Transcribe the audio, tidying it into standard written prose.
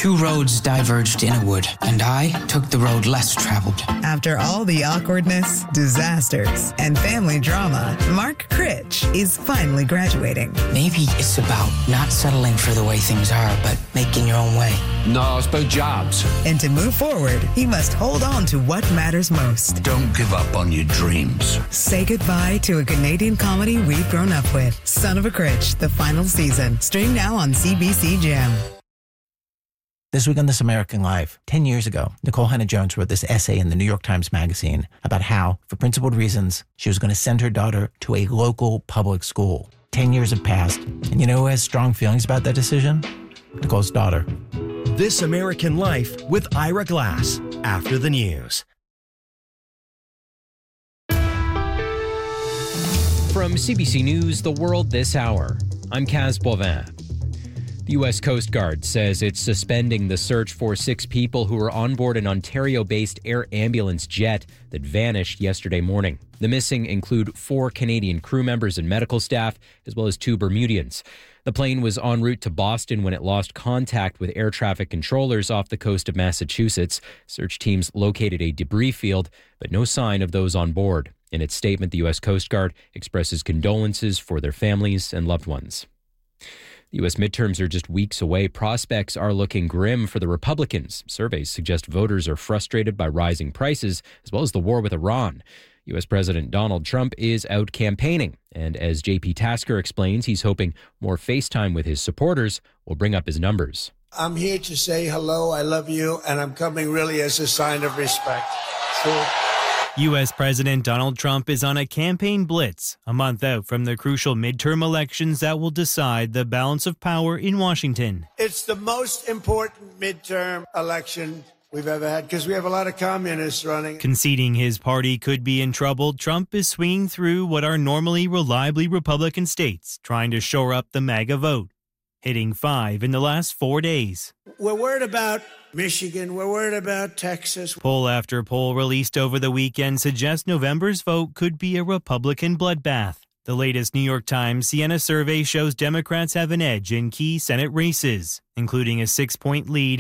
Two roads diverged in a wood, and I took the road less traveled. After all the awkwardness, disasters, and family drama, Mark Critch is finally graduating. Maybe it's about not settling for the way things are, but making your own way. No, it's about jobs. And to move forward, he must hold on to what matters most. Don't give up on your dreams. Say goodbye to a Canadian comedy we've grown up with. Son of a Critch, the final season. Stream now on CBC Gem. This week on This American Life, 10 years ago, Nicole Hannah-Jones wrote this essay in the New York Times Magazine about how, for principled reasons, she was going to send her daughter to a local public school. 10 years have passed, and you know who has strong feelings about that decision? Nicole's daughter. This American Life with Ira Glass, after the news. From CBC News, The World This Hour, I'm Kaz Boivin. The U.S. Coast Guard says it's suspending the search for 6 people who were on board an Ontario-based air ambulance jet that vanished yesterday morning. The missing include 4 Canadian crew members and medical staff, as well as 2 Bermudians. The plane was en route to Boston when it lost contact with air traffic controllers off the coast of Massachusetts. Search teams located a debris field, but no sign of those on board. In its statement, the U.S. Coast Guard expresses condolences for their families and loved ones. The U.S. midterms are just weeks away. Prospects are looking grim for the Republicans. Surveys suggest voters are frustrated by rising prices, as well as the war with Iran. U.S. President Donald Trump is out campaigning. And as J.P. Tasker explains, he's hoping more FaceTime with his supporters will bring up his numbers. I'm here to say hello, I love you, and I'm coming really as a sign of respect. So, U.S. President Donald Trump is on a campaign blitz, a month out from the crucial midterm elections that will decide the balance of power in Washington. it's the most important midterm election we've ever had because we have a lot of communists running. Conceding his party could be in trouble, Trump is swinging through what are normally reliably Republican states, trying to shore up the MAGA vote, hitting 5 in the last 4 days. We're worried about Michigan. We're worried about Texas. Poll after poll released over the weekend suggests November's vote could be a Republican bloodbath. The latest New York Times Siena survey shows Democrats have an edge in key Senate races, including a 6-point lead